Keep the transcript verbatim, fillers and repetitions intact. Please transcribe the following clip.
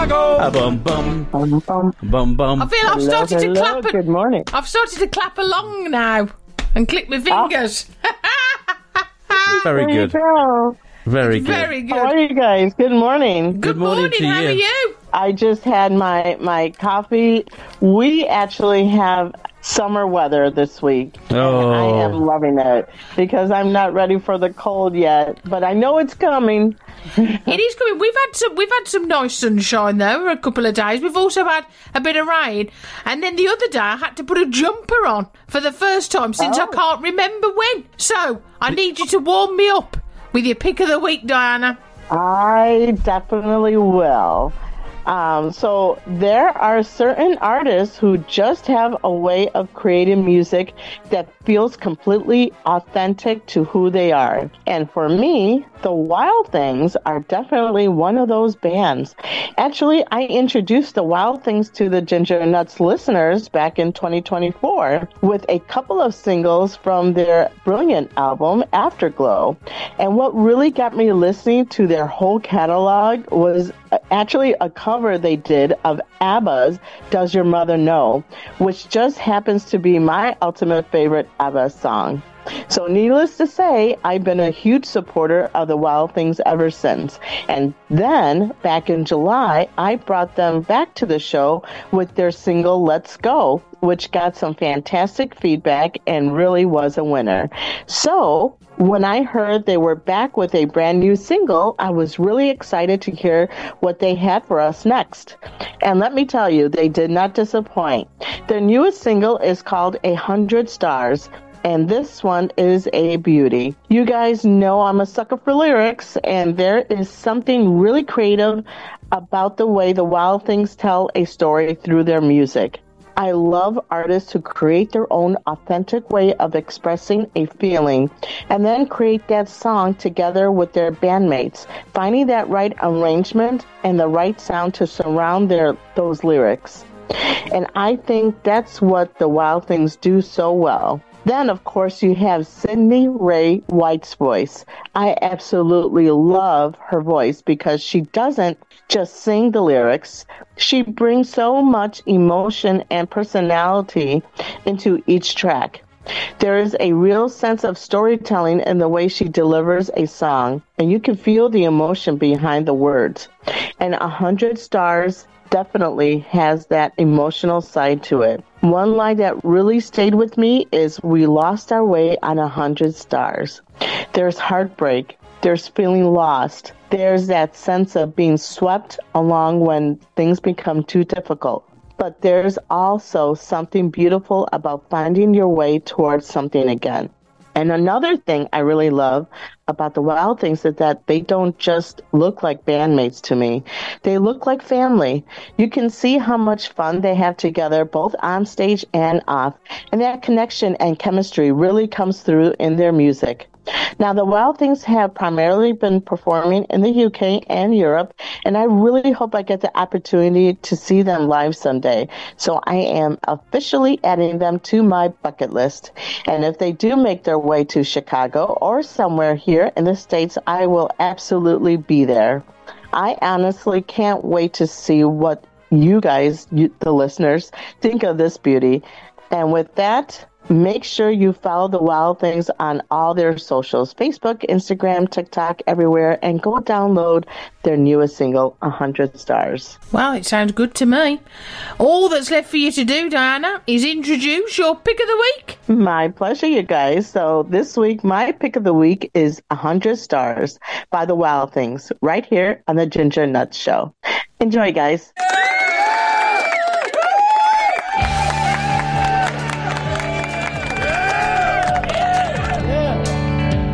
A bum bum Bum, bum. bum bum. I feel I've Hello, started to hello, clap. Good morning. I've started to clap along now and click my fingers. Very There you good. go. Very good. Very How are good. you guys? Good morning. Good Good morning morning. to How you. are you? I just had my, my coffee. We actually have summer weather this week. And Oh. I am loving it because I'm not ready for the cold yet, but I know it's coming. It is coming. We've had some. We've had some nice sunshine though for a couple of days. We've also had a bit of rain, and then the other day I had to put a jumper on for the first time since I Oh. can't remember when. So I need you to warm me up with your pick of the week, Diana. I definitely will. Um, so there are certain artists who just have a way of creating music that feels completely authentic to who they are. And for me, the Wild Things are definitely one of those bands. Actually, I introduced the Wild Things to the Ginger Nuts listeners back in twenty twenty-four with a couple of singles from their brilliant album, Afterglow. And what really got me listening to their whole catalog was actually a cover they did of ABBA's Does Your Mother Know, which just happens to be my ultimate favorite ABBA song. So needless to say, I've been a huge supporter of the Wild Things ever since. And then, back in July, I brought them back to the show with their single Let's Go, which got some fantastic feedback and really was a winner. So, when I heard they were back with a brand new single, I was really excited to hear what they had for us next. And let me tell you, they did not disappoint. Their newest single is called A Hundred Stars, and this one is a beauty. You guys know I'm a sucker for lyrics, and there is something really creative about the way the Wild Things tell a story through their music. I love artists who create their own authentic way of expressing a feeling and then create that song together with their bandmates, finding that right arrangement and the right sound to surround their those lyrics. And I think that's what the Wild Things do so well. Then, of course, you have Sydney Ray White's voice. I absolutely love her voice because she doesn't just sing the lyrics. She brings so much emotion and personality into each track. There is a real sense of storytelling in the way she delivers a song, and you can feel the emotion behind the words. And A Hundred Stars definitely has that emotional side to it. One line that really stayed with me is, we lost our way on a hundred stars. There's heartbreak. There's feeling lost. There's that sense of being swept along when things become too difficult. But there's also something beautiful about finding your way towards something again. And another thing I really love about the Wild Things is that they don't just look like bandmates to me. They look like family. You can see how much fun they have together, both on stage and off. And that connection and chemistry really comes through in their music. Now, the Wild Things have primarily been performing in the U K and Europe, and I really hope I get the opportunity to see them live someday. So I am officially adding them to my bucket list. And if they do make their way to Chicago or somewhere here in the States, I will absolutely be there. I honestly can't wait to see what you guys, you, the listeners, think of this beauty. And with that, make sure you follow the Wild Things on all their socials, Facebook, Instagram, TikTok, everywhere, and go download their newest single, A Hundred Stars. Well, it sounds good to me. All that's left for you to do, Diana, is introduce your pick of the week. My pleasure, you guys. So this week, my pick of the week is A Hundred Stars by the Wild Things, right here on the Ginger Nuts Show. Enjoy, guys.